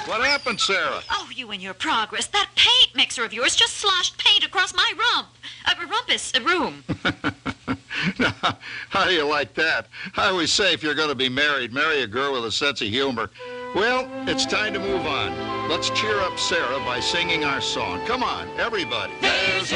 What happened, Sarah? Oh, you and your progress. That paint mixer of yours just sloshed paint across my rump. Rumpus, room. Now, how do you like that? I always say if you're going to be married, marry a girl with a sense of humor. Well, it's time to move on. Let's cheer up Sarah by singing our song. Come on, everybody. There's